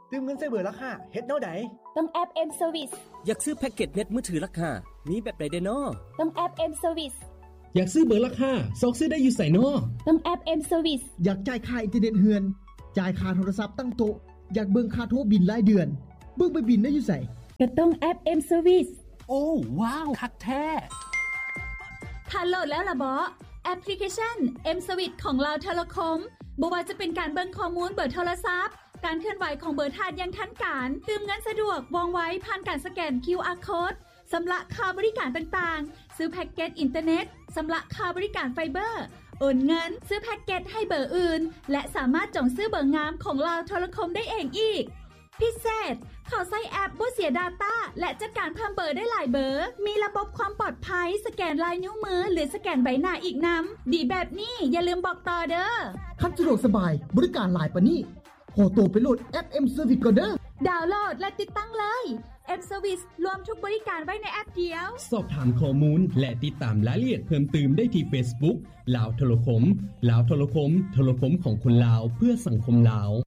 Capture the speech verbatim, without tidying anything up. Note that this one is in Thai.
ตื่มเงินใส่เบอร์ราคาเฮ็ดแนวใดต้องแอป M Service อยากซื้อแพ็กเกจเน็ตมือถือราคามีแบบใดเด้อน้อต้องแอป M Service อยากซื้อเบอร์ราคาซอกซื้อได้อยู่ไสน้อต้องแอป M Service อยากจ่ายค่าอินเทอร์เน็ตเฮือนจ่ายค่าโทรศัพท์ตั้งโต๊ะอยากเบิ่งค่าโทรบิลรายเดือนเบิ่งไปบิลได้อยู่ไสก็ต้องแอป M Service โอ้ว้าวคักแท้ถ้าโหลดแล้วล่ะบ่แอปพลิเคชัน M Service ของเราโทรคมบ่ว่าจะเป็นการเบิ่งข้อมูลเบอร์โทรศัพท์การเคลื่อนไหวของเบอร์ธาตุอย่างทันการตืมเงินสะดวกว่องไวผ่านการสแกน คิว อาร์ Code สำหรับค่าบริการต่างๆซื้อแพ็กเกจอินเทอร์เน็ตสำหรับค่าบริการไฟเบอร์โอนเงินซื้อแพ็กเกจให้เบอร์อื่นและสามารถจองซื้อเบอร์งามของเราโทรคมได้เองอีกพิเศษเขาใช้แอปบ่เสีย data และจัดการเพิ่มเบอร์ได้หลายเบอร์มีระบบความปลอดภัยสแกนลายนิ้วมือหรือสแกนใบหน้าอีกนำดีแบบนี้อย่าลืมบอกต่อเด้อคันสะดวกสบายบริการหลายปานนี้โหโตไปโหลดแอป M Service ก่อนเด้อดาวน์โหลดและติดตั้งเลย M Service รวมทุกบริการไว้ในแอปเดียวสอบถามข้อมูลและติดตามรายละเอียดเพิ่มเติมได้ที่ Facebook ลาวโทรคมลาวโทรคมโทรคมของคนลาวเพื่อสังคมลาว